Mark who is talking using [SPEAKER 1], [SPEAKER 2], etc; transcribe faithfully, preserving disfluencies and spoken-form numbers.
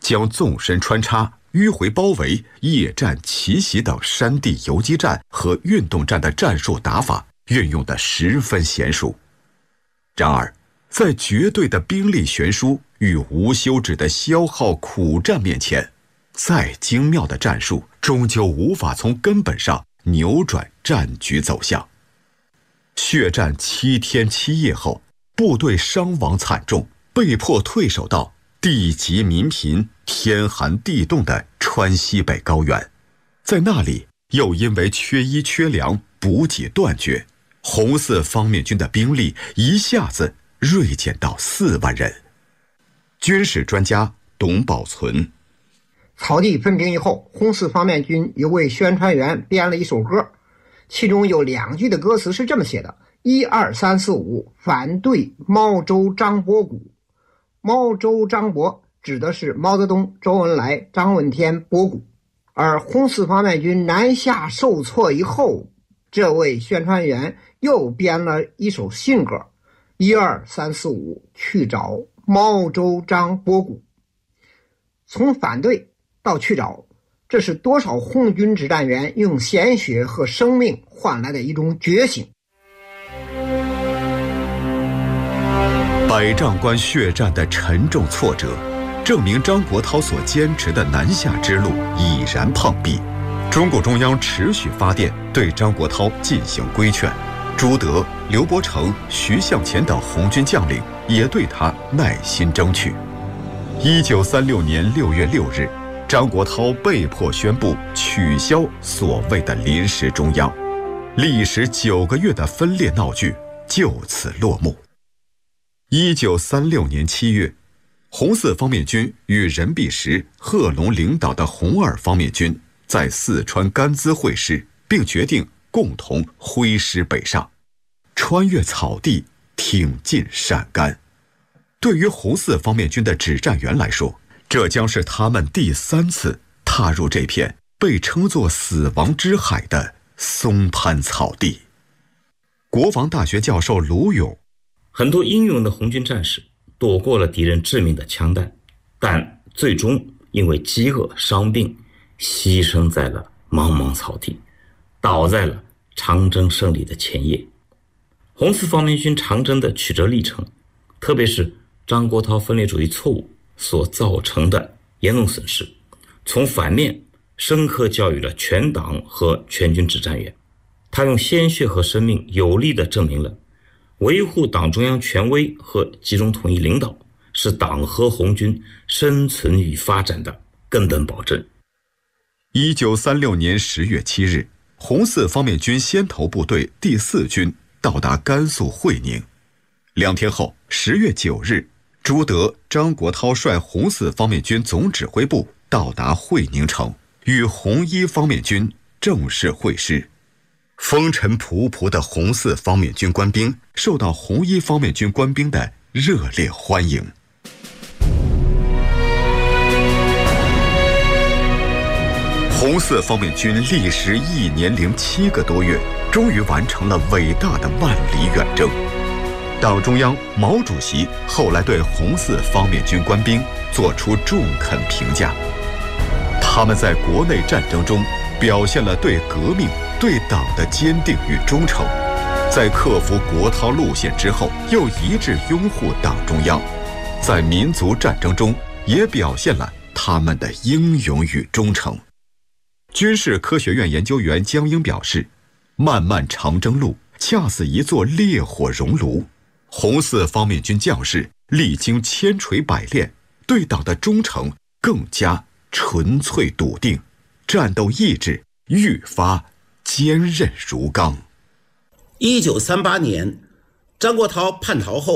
[SPEAKER 1] 将纵深穿插、迂回包围、夜战、奇袭等山地游击战和运动战的战术打法运用得十分娴熟。然而，在绝对的兵力悬殊与无休止的消耗苦战面前，再精妙的战术终究无法从根本上扭转战局走向。血战七天七夜后，部队伤亡惨重，被迫退守到地极民贫、天寒地冻的川西北高原。在那里，又因为缺衣缺粮，补给断绝，红四方面军的兵力一下子锐减到四万人。军事专家董宝存：
[SPEAKER 2] 草地分兵以后，红四方面军有位宣传员编了一首歌，其中有两句的歌词是这么写的：一二三四五，反对毛周张伯古。毛周张伯指的是毛泽东、周恩来、张闻天、博古。而红四方面军南下受挫以后，这位宣传员又编了一首新歌：一二三四五，去找毛周张伯古。从反对到去找，这是多少红军指战员用鲜血和生命换来的一种决心。
[SPEAKER 1] 百丈关血战的沉重挫折，证明张国焘所坚持的南下之路已然碰壁。中共中央持续发电对张国焘进行规劝，朱德、刘伯承、徐向前等红军将领也对他耐心争取。一九三六年六月六日，张国焘被迫宣布取消所谓的临时中央，历时九个月的分裂闹剧就此落幕。一九三六年七月，红四方面军与任弼时、贺龙领导的红二方面军在四川甘孜会师，并决定共同挥师北上，穿越草地，挺进陕甘。对于红四方面军的指战员来说，这将是他们第三次踏入这片被称作死亡之海的松潘草地。国防大学教授卢勇：
[SPEAKER 3] 很多英勇的红军战士躲过了敌人致命的枪弹，但最终因为饥饿伤病，牺牲在了茫茫草地，倒在了长征胜利的前夜。红四方面军长征的曲折历程，特别是张国焘分裂主义错误所造成的严重损失，从反面深刻教育了全党和全军指战员。他用鲜血和生命有力地证明了维护党中央权威和集中统一领导是党和红军生存与发展的根本保证。
[SPEAKER 1] 一九三六年十月七日，红四方面军先头部队第四军到达甘肃会宁。两天后，十月九日，朱德、张国焘率红四方面军总指挥部到达会宁城，与红一方面军正式会师。风尘仆仆的红四方面军官兵受到红一方面军官兵的热烈欢迎。红四方面军历时一年零七个多月，终于完成了伟大的万里远征。党中央、毛主席后来对红四方面军官兵作出中肯评价，他们在国内战争中表现了对革命、对党的坚定与忠诚，在克服国焘路线之后，又一致拥护党中央，在民族战争中也表现了他们的英勇与忠诚。军事科学院研究员江英表示，漫漫长征路恰似一座烈火熔炉，红四方面军将士历经千锤百炼，对党的忠诚更加纯粹笃定，战斗意志愈发坚韧如钢。
[SPEAKER 4] 一九三八年，张国焘叛逃后